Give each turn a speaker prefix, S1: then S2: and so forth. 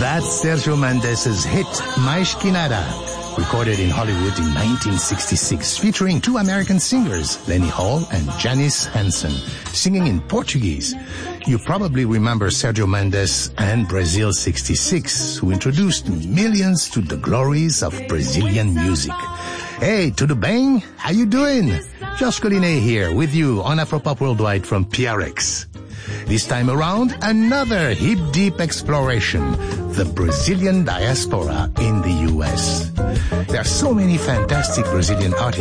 S1: That's Sergio Mendes' hit, Mais Que Nada, recorded in Hollywood in 1966, featuring two American singers, Lenny Hall and Janice Hansen, singing in Portuguese. You probably remember Sergio Mendes and Brazil 66, who introduced millions to the glories of Brazilian music. Hey, tudo bem? How you doing? Josh Collinet here with you on Afropop Worldwide from PRX. This time around, another hip-deep exploration, the Brazilian diaspora in the U.S. There are so many fantastic Brazilian artists